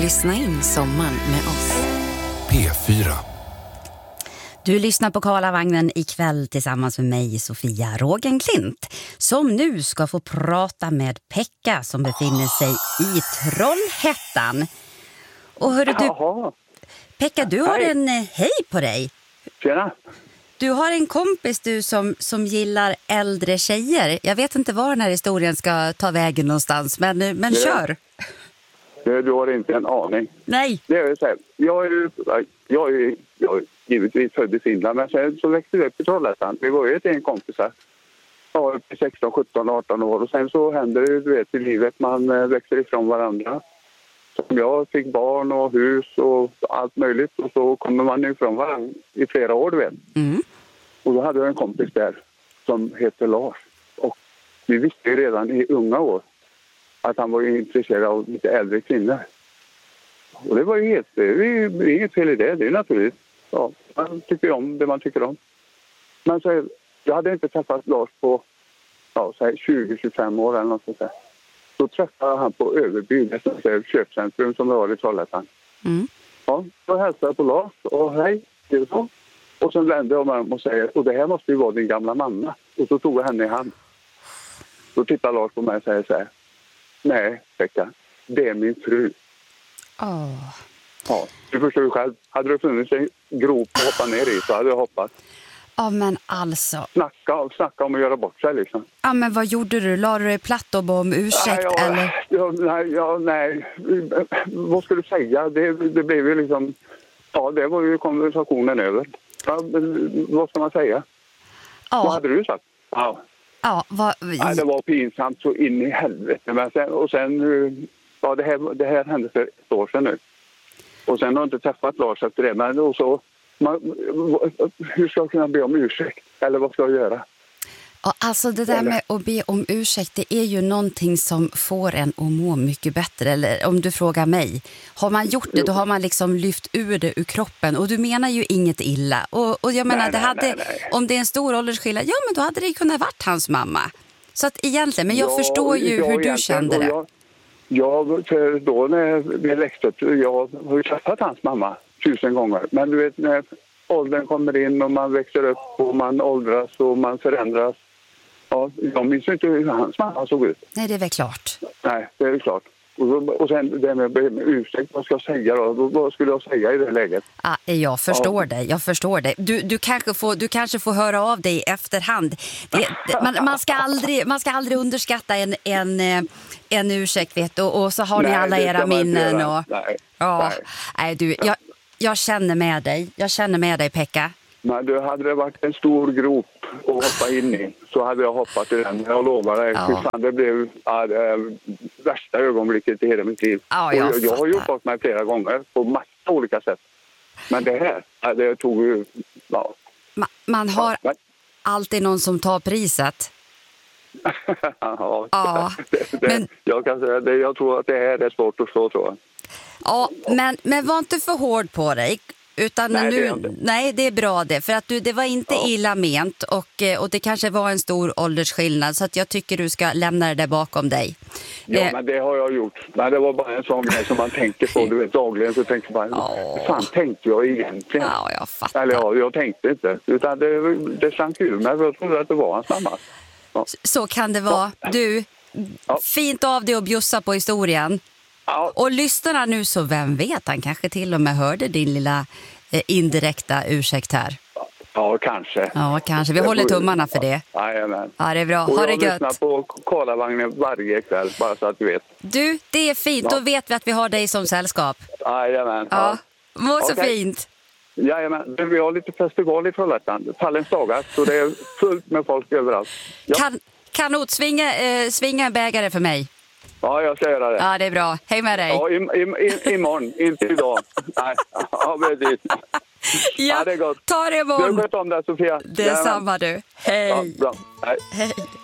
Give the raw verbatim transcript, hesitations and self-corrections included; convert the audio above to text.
Lyssna in sommaren med oss. P fyra. Du lyssnar på Karlavagnen ikväll tillsammans med mig, Sofia Rågenklint, som nu ska få prata med Pekka som befinner sig i Trollhättan. Och hörru du, Jaha. Pekka, du har Hej. en eh, hej på dig. Tjena. Du har en kompis du som, som gillar äldre tjejer. Jag vet inte var den här historien ska ta vägen någonstans, men, eh, men Det- kör. Du, du har inte en aning. Nej. Det är så här, jag är ju jag är, ju- jag är givetvis född i Finland, men sen så växte vi upp i Trollhättan. Vi var ju ett en kompisar. Ja, upp till sexton, sjutton, arton år. Och sen så händer det, du vet, i livet. Man eh, växer ifrån varandra. Som jag fick barn och hus och allt möjligt. Och så kommer man ifrån varandra i flera år, du vet. Mm. Och då hade jag en kompis där som heter Lars. Och vi visste ju redan i unga år att han var intresserad av lite äldre kvinnor. Och det var ju helt, det är ju det är inget fel i det, det är naturligt. Ja, man tycker om det man tycker om. Men så, jag hade inte träffat Lars på ja, så här tjugo till tjugofem år eller något sånt där. Då träffade han på Överby, ett köpcentrum som vi har i Trollhättan. Mm. Ja, då hälsade jag på Lars och hej, det är så. Och sen vände jag mig om och säger, och det här måste ju vara din gamla mamma. Och så tog jag henne i hand. Då tittar Lars på mig och säger så här, nej, Pekka, det är min fru. Åh. Ja, du förstår ju själv, hade det funnits en grop att hoppa ner i så hade jag hoppat. Ja, men alltså. Snacka, snacka om att göra bort sig liksom. Ja, men vad gjorde du? La du dig platt och bad om ursäkt Nej, ja, eller? Ja, nej, ja, nej, vad ska du säga? Det, det blev ju liksom, ja, det var ju konversationen över. Ja, men vad ska man säga? Vad Ja, hade du sagt? Ja. ja vad... Nej, det var pinsamt så in i helvete. Men sen, och sen, ja, det här, det här hände för ett år sedan nu. Och sen har jag inte träffat Lars efter det. Men och så, man, hur ska jag kunna be om ursäkt? Eller vad ska jag göra? Ja, alltså det där Eller- med att be om ursäkt, det är ju någonting som får en att må mycket bättre. Eller om du frågar mig, har man gjort det då har man liksom lyft ur det ur kroppen. Och du menar ju inget illa. Och, och jag menar, Nej, det nej, hade, nej, nej. om det är en stor åldersskillnad, ja men då hade det kunnat varit hans mamma. Så att egentligen, men jag Ja, förstår ju ja, hur du egentligen. kände Och det. Jag, jag, för då när vi växte upp, jag har ju träffat hans mamma tusen gånger. Men du vet, när åldern kommer in och man växer upp och man åldras och man förändras. Ja, jag minns inte hur hans mamma såg ut. Nej, det är väl klart. Nej, det är klart. Och, då, och sen det med, med ursäkt, vad ska jag säga då? Vad skulle jag säga i det läget? Ja, jag förstår Ja. dig, jag förstår dig. Du, du, kanske får, du kanske får höra av dig i efterhand. Det, det, man, man, ska aldrig, man ska aldrig underskatta en, en, eh, en ursäkt, vet du. Och, och så har ni Nej, alla det ska era man inte minnen. göra. Och, Nej, ja, nej. nej, du, jag, jag känner med dig. Jag känner med dig, Pekka. Men du, hade det varit en stor grop att hoppa in i så hade jag hoppat i den. Jag lovar dig. Ja. Fy fan, det blev ja, det värsta ögonblicket i hela mitt liv. Ja, Och jag jag, jag har fattar. gjort bort mig flera gånger på massa olika sätt. Men det här, ja, det tog ju... Ja. Ma, man har Men- alltid någon som tar priset. ja, Ja, det, det, men- jag kan säga det. Jag tror att det här är svårt att förstå, tror jag. Ja, men, men var inte för hård på dig. Utan Nej, det är nu, jag inte. nej, det är bra det. För att du, det var inte Ja. illa ment och, eh, och det kanske var en stor åldersskillnad. Så att jag tycker du ska lämna det där bakom dig. Ja, Eh, men det har jag gjort. Men det var bara en sån grej som man tänker på. Du vet, dagligen så tänker man, Ja. hur fan tänkte jag egentligen? Ja, jag fattar. Eller ja, jag tänkte inte. Utan det, det slank ur mig. Jag trodde att det var hans mamma. Ja. Så kan det vara. Du, Ja. fint av dig att bjussa på historien. Ja, Och lyssnar nu så vem vet, han kanske till och med hörde din lilla eh, indirekta ursäkt här. ja, kanske. Ja, kanske. Vi håller tummarna för det. Jajamän. Ja, det är bra. Och Ha det jag lyssnar gött. på Karlavagnen varje kväll, bara så att du vet. Du, det är fint. Ja. Då vet vi att vi har dig som sällskap. Jajamän. Ja, må så Okej. fint. Jajamän. Vi har lite festival i Trollhättan. Fallens dagar, så det är fullt med folk överallt. Ja, Kan, kanot, svinga, eh, svinga en bägare för mig. ja jag ska göra det. Ja, det är bra. Hej med dig. Ja, i, i, i, imorgon, inte idag. Nej, ja, precis. Ja, det är gott. ta det Du har imorgon. skött om det, Sofia. Det är samma du. Hej. Ja, bra. Hej. Hej.